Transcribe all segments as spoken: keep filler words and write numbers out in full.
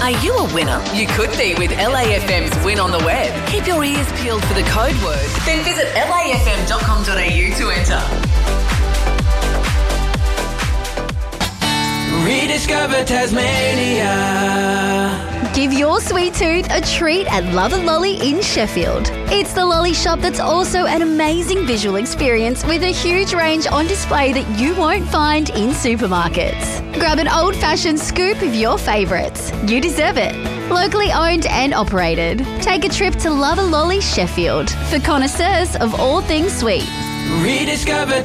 Are you a winner? You could be with L A F M's Win on the Web. Keep your ears peeled for the code word. Then visit L A F M dot com dot A U to enter. Rediscover Tasmania. Give your sweet tooth a treat at Love and Lolly in Sheffield. It's the lolly shop that's also an amazing visual experience with a huge range on display that you won't find in supermarkets. Grab an old-fashioned scoop of your favourites. You deserve it. Locally owned and operated. Take a trip to Love and Lolly Sheffield for connoisseurs of all things sweet. Rediscover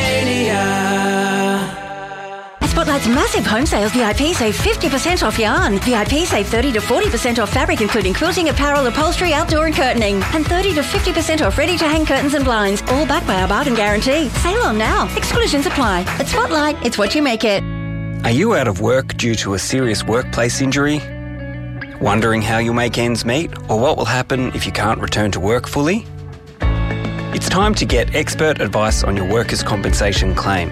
Tasmania. Spotlight's massive home sales V I P save fifty percent off yarn. V I P save thirty to forty percent off fabric, including quilting, apparel, upholstery, outdoor and curtaining. And thirty to fifty percent off ready-to-hang curtains and blinds, all backed by our bargain guarantee. Sale on now. Exclusions apply. At Spotlight, it's what you make it. Are you out of work due to a serious workplace injury? Wondering how you'll make ends meet or what will happen if you can't return to work fully? It's time to get expert advice on your workers' compensation claim.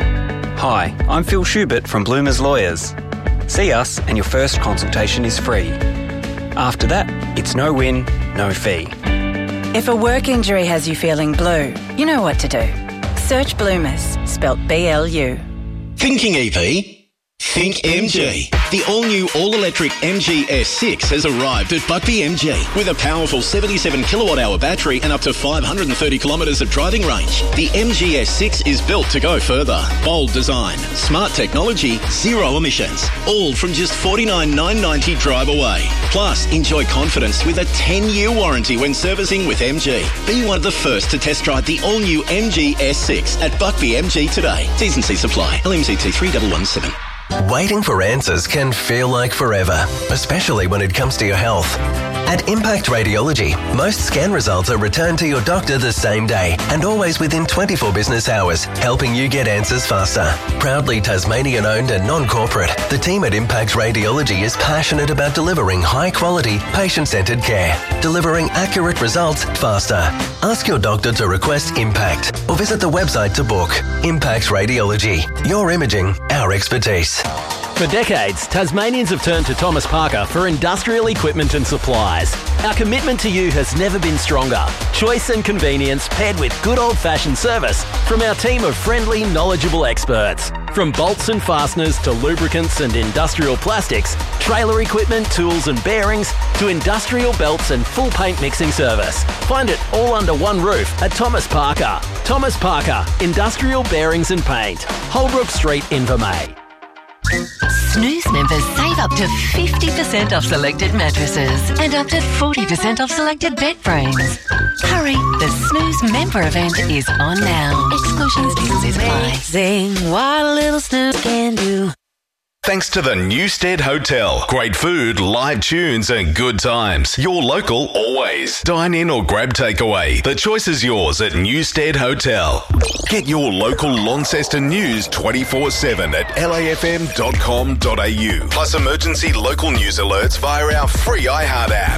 Hi, I'm Phil Schubert from Bloomers Lawyers. See us and your first consultation is free. After that, it's no win, no fee. If a work injury has you feeling blue, you know what to do. Search Bloomers, spelt B L U. Thinking E V? Think M G. The all-new all-electric M G S six has arrived at Buckby M G with a powerful seventy-seven kilowatt hour battery and up to five hundred thirty kilometres of driving range. The M G S six is built to go further. Bold design, smart technology, zero emissions, all from just forty-nine thousand nine hundred ninety dollars drive away. Plus, enjoy confidence with a ten-year warranty when servicing with M G. Be one of the first to test drive the all-new M G S six at Buckby M G today. T's and C's apply. L M C T three one one seven. Waiting for answers can feel like forever, especially when it comes to your health. At Impact Radiology, most scan results are returned to your doctor the same day and always within twenty-four business hours, helping you get answers faster. Proudly Tasmanian-owned and non-corporate, the team at Impact Radiology is passionate about delivering high-quality, patient-centred care, delivering accurate results faster. Ask your doctor to request Impact or visit the website to book. Impact Radiology, your imaging, our expertise. For decades, Tasmanians have turned to Thomas Parker for industrial equipment and supplies. Our commitment to you has never been stronger. Choice and convenience paired with good old-fashioned service from our team of friendly, knowledgeable experts. From bolts and fasteners to lubricants and industrial plastics, trailer equipment, tools and bearings, to industrial belts and full paint mixing service. Find it all under one roof at Thomas Parker. Thomas Parker, Industrial Bearings and Paint. Holbrook Street, Invermay. Snooze members save up to fifty percent off selected mattresses and up to forty percent off selected bed frames. Hurry, the Snooze member event is on now. Exclusions and apply. Amazing what a little snooze can do. Thanks to the Newstead Hotel. Great food, live tunes and good times. Your local always. Dine in or grab takeaway. The choice is yours at Newstead Hotel. Get your local Launceston news twenty-four seven at L A F M dot com dot A U. Plus emergency local news alerts via our free iHeart app.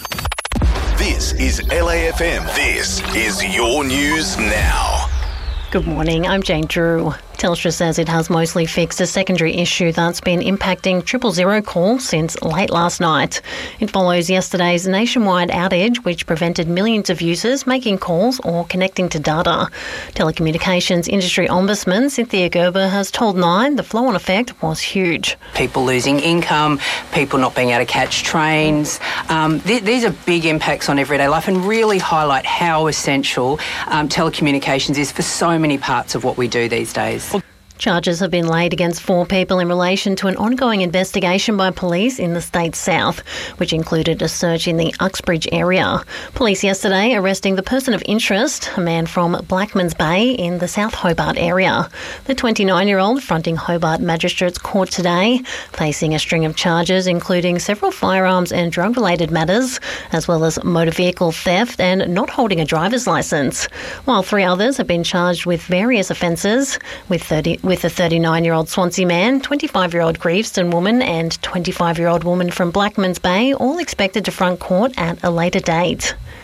This is L A F M. This is your news now. Good morning, I'm Jane Drew. Telstra says it has mostly fixed a secondary issue that's been impacting triple zero calls since late last night. It follows yesterday's nationwide outage, which prevented millions of users making calls or connecting to data. Telecommunications industry ombudsman Cynthia Gerber has told Nine the flow-on effect was huge. People losing income, people not being able to catch trains. Um, th- these are big impacts on everyday life and really highlight how essential um, telecommunications is for so many parts of what we do these days. Charges have been laid against four people in relation to an ongoing investigation by police in the state's south, which included a search in the Uxbridge area. Police yesterday arresting the person of interest, a man from Blackmans Bay in the South Hobart area. The twenty-nine-year-old fronting Hobart Magistrates Court today, facing a string of charges including several firearms and drug-related matters, as well as motor vehicle theft and not holding a driver's licence, while three others have been charged with various offences, with thirty with a thirty-nine-year-old Swansea man, twenty-five-year-old Greaveston woman and twenty-five-year-old woman from Blackmans Bay, all expected to front court at a later date.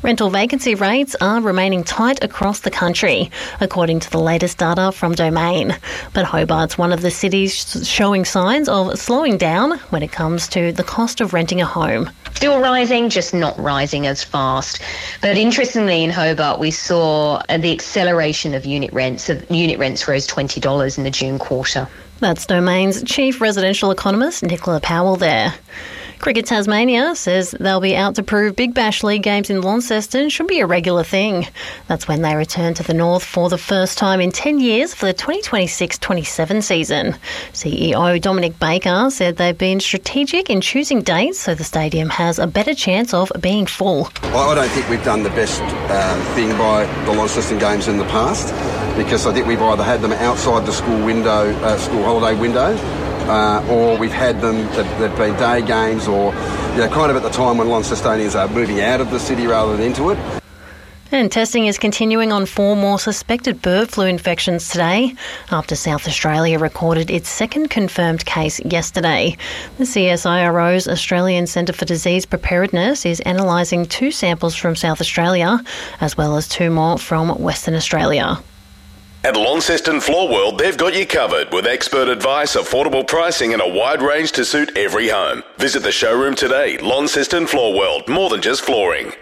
Rental vacancy rates are remaining tight across the country, according to the latest data from Domain. But Hobart's one of the cities showing signs of slowing down when it comes to the cost of renting a home. Still rising, just not rising as fast. But interestingly, in Hobart, we saw the acceleration of unit rents. Unit rents rose twenty dollars in the June quarter. That's Domain's chief residential economist, Nicola Powell there. Cricket Tasmania says they'll be out to prove Big Bash League games in Launceston should be a regular thing. That's when they return to the north for the first time in ten years for the twenty twenty-six twenty-seven season. C E O Dominic Baker said they've been strategic in choosing dates so the stadium has a better chance of being full. I don't think we've done the best um, thing by the Launceston games in the past, because I think we've either had them outside the school window, uh, school holiday window, Uh, or we've had them, they've, they've been day games, or you know, kind of at the time when Launcestonians are moving out of the city rather than into it. And testing is continuing on four more suspected bird flu infections today, after South Australia recorded its second confirmed case yesterday. The C S I R O's Australian Centre for Disease Preparedness is analysing two samples from South Australia, as well as two more from Western Australia. At Launceston Floor World, they've got you covered with expert advice, affordable pricing and a wide range to suit every home. Visit the showroom today. Launceston Floor World, more than just flooring.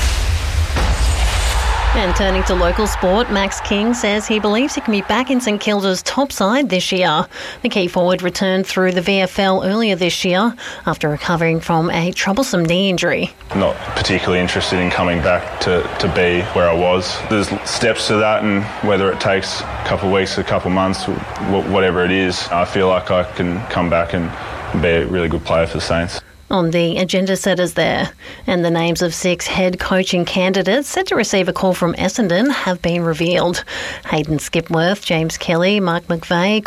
And turning to local sport, Max King says he believes he can be back in St Kilda's top side this year. The key forward returned through the V F L earlier this year after recovering from a troublesome knee injury. Not particularly interested in coming back to, to be where I was. There's steps to that, and whether it takes a couple of weeks, a couple of months, whatever it is, I feel like I can come back and be a really good player for the Saints. On the agenda setters there, and the names of six head coaching candidates set to receive a call from Essendon have been revealed. Hayden Skipworth, James Kelly, Mark McVeigh,